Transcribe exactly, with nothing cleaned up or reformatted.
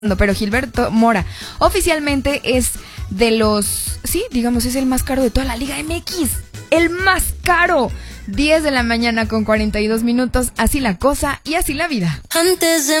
Pero Gilberto Mora oficialmente es de los, sí, digamos, es el más caro de toda la Liga M X. El más caro. diez de la mañana con cuarenta y dos minutos. Así la cosa y así la vida. Antes de